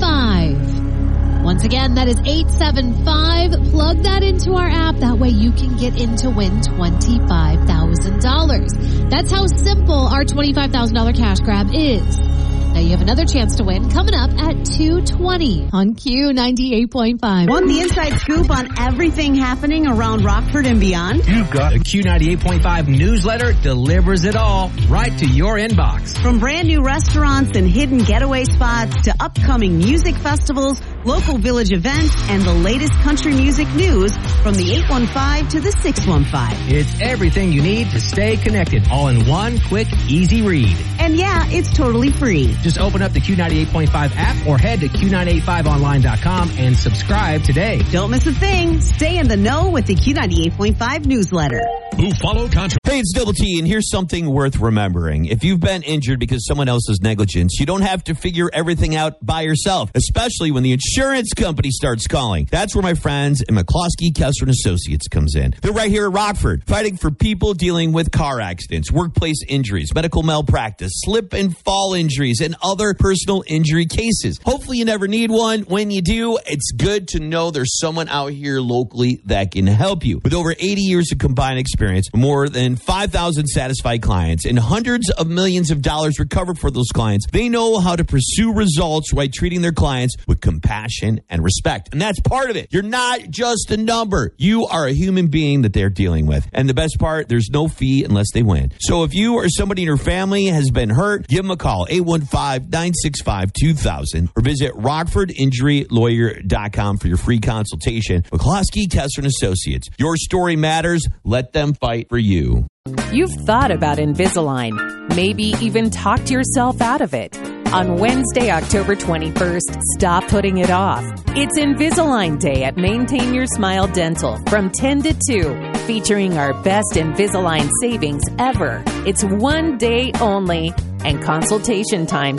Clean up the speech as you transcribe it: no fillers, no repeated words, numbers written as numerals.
875. Once again, that is 875. Plug that into our app. That way you can get in to win $25,000. That's how simple our $25,000 cash grab is. Now you have another chance to win coming up at 2:20 on Q98.5. Want the inside scoop on everything happening around Rockford and beyond? You've got the Q98.5 newsletter delivers it all right to your inbox. From brand new restaurants and hidden getaway spots to upcoming music festivals, local village events, and the latest country music news from the 815 to the 615. It's everything you need to stay connected, all in one quick, easy read. And yeah, it's totally free. Just open up the Q98.5 app or head to Q985online.com and subscribe today. Don't miss a thing. Stay in the know with the Q98.5 newsletter. Buffalo Country. Hey, it's Double T, and here's something worth remembering. If you've been injured because someone else's negligence, you don't have to figure everything out by yourself, especially when the insurance company starts calling. That's where my friends at McCloskey, Kessler & Associates comes in. They're right here at Rockford, fighting for people dealing with car accidents, workplace injuries, medical malpractice, slip and fall injuries, and other personal injury cases. Hopefully you never need one. When you do, it's good to know there's someone out here locally that can help you. With over 80 years of combined experience, more than 5,000 satisfied clients, and hundreds of millions of dollars recovered for those clients, they know how to pursue results while treating their clients with compassion and respect. And that's part of it. You're not just a number. You are a human being that they're dealing with. And the best part, there's no fee unless they win. So if you or somebody in your family has been hurt, give them a call, 815-965-2000, or visit RockfordInjuryLawyer.com for your free consultation. McCloskey, Kessler & Associates. Your story matters. Let them fight for you. You've thought about Invisalign, maybe even talked yourself out of it. On Wednesday, October 21st, stop putting it off. It's Invisalign Day at Maintain Your Smile Dental from 10 to 2, featuring our best Invisalign savings ever. It's one day only, and consultation times